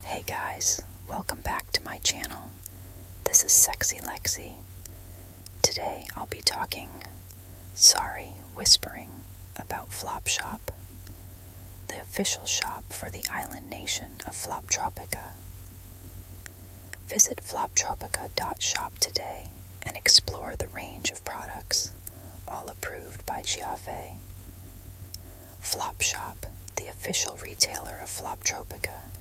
Hey guys, welcome back to my channel. This is Sexy Lexi. Today I'll be whispering about Flopshop, the official shop for the island nation of Floptropica. Visit floptropica.shop today and explore the range of products, all approved by Giave. Flopshop, the official retailer of Floptropica,